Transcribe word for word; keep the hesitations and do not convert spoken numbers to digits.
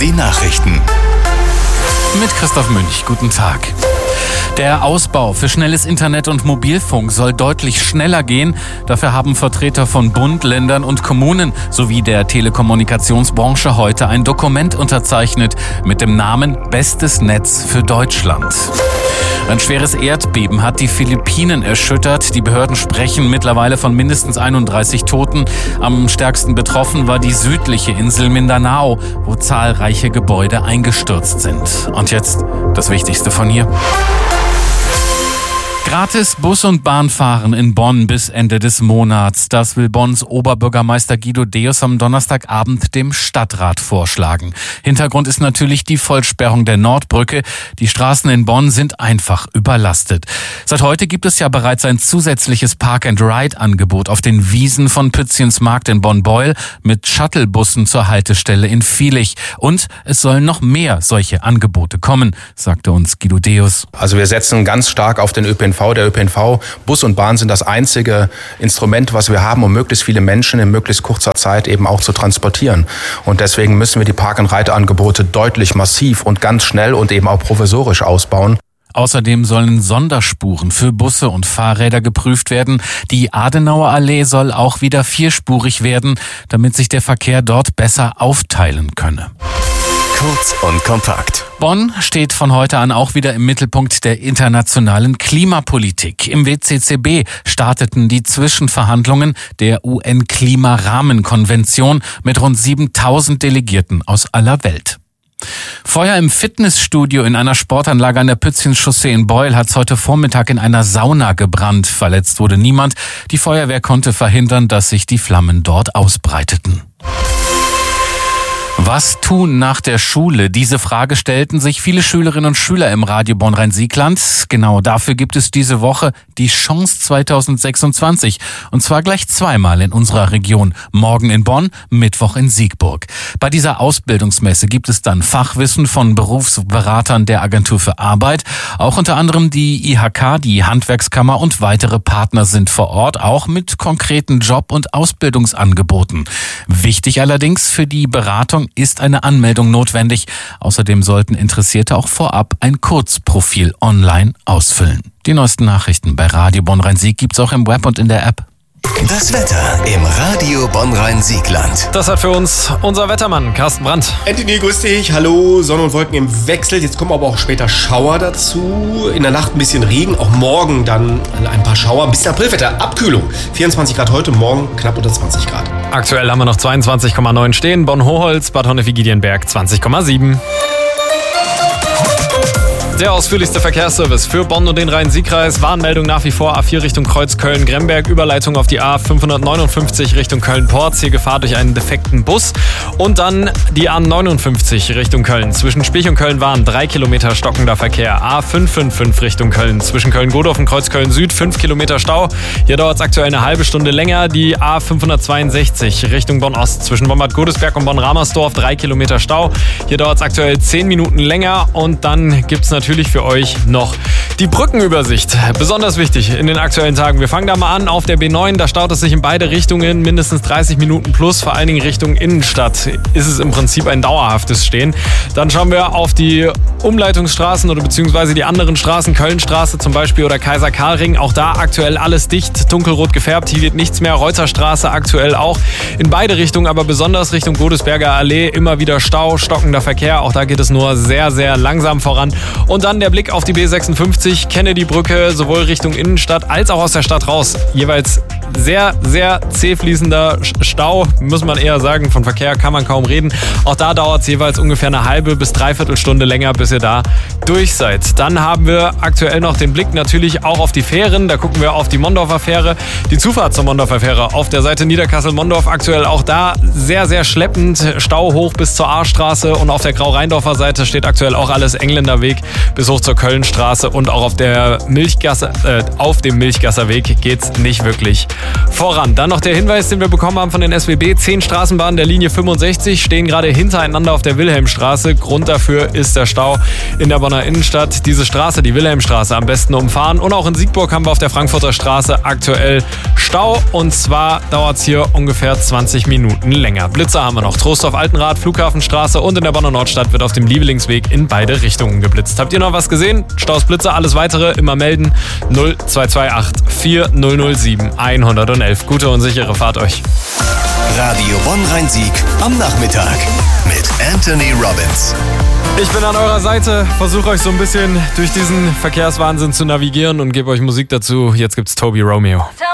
die Nachrichten. Mit Christoph Münch, guten Tag. Der Ausbau für schnelles Internet und Mobilfunk soll deutlich schneller gehen. Dafür haben Vertreter von Bund, Ländern und Kommunen sowie der Telekommunikationsbranche heute ein Dokument unterzeichnet mit dem Namen Bestes Netz für Deutschland. Ein schweres Erdbeben hat die Philippinen erschüttert. Die Behörden sprechen mittlerweile von mindestens einunddreißig Toten. Am stärksten betroffen war die südliche Insel Mindanao, wo zahlreiche Gebäude eingestürzt sind. Und jetzt das Wichtigste von hier. Gratis Bus- und Bahnfahren in Bonn bis Ende des Monats. Das will Bonns Oberbürgermeister Guido Deus am Donnerstagabend dem Stadtrat vorschlagen. Hintergrund ist natürlich die Vollsperrung der Nordbrücke. Die Straßen in Bonn sind einfach überlastet. Seit heute gibt es ja bereits ein zusätzliches Park-and-Ride-Angebot auf den Wiesen von Pütziensmarkt in Bonn-Beuel mit Shuttlebussen zur Haltestelle in Viehlich. Und es sollen noch mehr solche Angebote kommen, sagte uns Guido Deus. Also wir setzen ganz stark auf den Ö P N V. Der Ö P N V, Bus und Bahn sind das einzige Instrument, was wir haben, um möglichst viele Menschen in möglichst kurzer Zeit eben auch zu transportieren. Und deswegen müssen wir die Park-and-Ride-Angebote deutlich massiv und ganz schnell und eben auch provisorisch ausbauen. Außerdem sollen Sonderspuren für Busse und Fahrräder geprüft werden. Die Adenauer Allee soll auch wieder vierspurig werden, damit sich der Verkehr dort besser aufteilen könne. Kurz und kompakt. Bonn steht von heute an auch wieder im Mittelpunkt der internationalen Klimapolitik. Im W C C B starteten die Zwischenverhandlungen der U N-Klimarahmenkonvention mit rund siebentausend Delegierten aus aller Welt. Feuer im Fitnessstudio in einer Sportanlage an der Pützchenchaussee in Beuel hat heute Vormittag in einer Sauna gebrannt. Verletzt wurde niemand. Die Feuerwehr konnte verhindern, dass sich die Flammen dort ausbreiteten. Was tun nach der Schule? Diese Frage stellten sich viele Schülerinnen und Schüler im Radio Bonn-Rhein-Siegland. Genau dafür gibt es diese Woche die Chance zweitausendsechsundzwanzig. Und zwar gleich zweimal in unserer Region. Morgen in Bonn, Mittwoch in Siegburg. Bei dieser Ausbildungsmesse gibt es dann Fachwissen von Berufsberatern der Agentur für Arbeit. Auch unter anderem die I H K, die Handwerkskammer und weitere Partner sind vor Ort, auch mit konkreten Job- und Ausbildungsangeboten. Wichtig allerdings für die Beratung ist eine Anmeldung notwendig. Außerdem sollten Interessierte auch vorab ein Kurzprofil online ausfüllen. Die neuesten Nachrichten bei Radio Bonn-Rhein-Sieg gibt's auch im Web und in der App. Das Wetter im Radio Bonn-Rhein-Siegland. Das hat für uns unser Wettermann Carsten Brandt. Anthony, grüß dich. Hallo, Sonne und Wolken im Wechsel. Jetzt kommen aber auch später Schauer dazu. In der Nacht ein bisschen Regen. Auch morgen dann ein paar Schauer. Ein bisschen Aprilwetter. Abkühlung. vierundzwanzig Grad heute, morgen knapp unter zwanzig Grad. Aktuell haben wir noch zweiundzwanzig Komma neun stehen. Bonn-Hoholz, Bad Honnef-Giedienberg zwanzig Komma sieben. Der ausführlichste Verkehrsservice für Bonn und den Rhein-Sieg-Kreis. Warnmeldung nach wie vor A vier Richtung Kreuz Köln-Gremberg. Überleitung auf die A fünfhundertneunundfünfzig Richtung Köln-Porz. Hier Gefahr durch einen defekten Bus. Und dann die A neunundfünfzig Richtung Köln. Zwischen Spich und Köln waren drei Kilometer stockender Verkehr. A fünfhundertfünfundfünfzig Richtung Köln. Zwischen Köln-Godorf und Kreuz Köln-Süd fünf Kilometer Stau. Hier dauert es aktuell eine halbe Stunde länger. Die A fünfhundertzweiundsechzig Richtung Bonn-Ost. Zwischen Bonn-Bad Godesberg und Bonn-Ramersdorf drei Kilometer Stau. Hier dauert es aktuell zehn Minuten länger. Und dann gibt es natürlich für euch noch die Brückenübersicht. Besonders wichtig in den aktuellen Tagen. Wir fangen da mal an auf der B neun. Da staut es sich in beide Richtungen mindestens dreißig Minuten plus. Vor allen Dingen Richtung Innenstadt ist es im Prinzip ein dauerhaftes Stehen. Dann schauen wir auf die Umleitungsstraßen oder beziehungsweise die anderen Straßen. Kölnstraße zum Beispiel oder Kaiser-Karl-Ring. Auch da aktuell alles dicht, dunkelrot gefärbt. Hier geht nichts mehr. Reutherstraße aktuell auch. In beide Richtungen, aber besonders Richtung Godesberger Allee immer wieder Stau, stockender Verkehr. Auch da geht es nur sehr, sehr langsam voran. Und dann der Blick auf die B sechsundfünfzig, Kennedy-Brücke, sowohl Richtung Innenstadt als auch aus der Stadt raus. Jeweils sehr, sehr zäh fließender Stau, muss man eher sagen. Von Verkehr kann man kaum reden. Auch da dauert es jeweils ungefähr eine halbe bis dreiviertel Stunde länger, bis ihr da durch seid. Dann haben wir aktuell noch den Blick natürlich auch auf die Fähren. Da gucken wir auf die Mondorfer Fähre. Die Zufahrt zur Mondorfer Fähre auf der Seite Niederkassel-Mondorf aktuell auch da sehr, sehr schleppend. Stau hoch bis zur Ahrstraße und auf der Grau-Rheindorfer Seite steht aktuell auch alles Engländerweg bis hoch zur Kölnstraße und auch auf der Milchgasse, äh, auf dem Milchgasser Weg geht's nicht wirklich voran. Dann noch der Hinweis, den wir bekommen haben von den S W B. Zehn Straßenbahnen der Linie fünfundsechzig stehen gerade hintereinander auf der Wilhelmstraße. Grund dafür ist der Stau in der Bonner Innenstadt. Diese Straße, die Wilhelmstraße, am besten umfahren. Und auch in Siegburg haben wir auf der Frankfurter Straße aktuell Stau. Und zwar dauert es hier ungefähr zwanzig Minuten länger. Blitzer haben wir noch. Trostorf Altenrad, Flughafenstraße und in der Bonner Nordstadt wird auf dem Liebelingsweg in beide Richtungen geblitzt. Habt ihr noch was gesehen? Staus, Blitzer, alles weitere immer melden. null zwei zwei acht vier null null sieben eins eins eins. Gute und sichere Fahrt euch. Radio Bonn-Rhein-Sieg am Nachmittag mit Anthony Robbins. Ich bin an eurer Seite, versuche euch so ein bisschen durch diesen Verkehrswahnsinn zu navigieren und gebe euch Musik dazu. Jetzt gibt's Toby Romeo.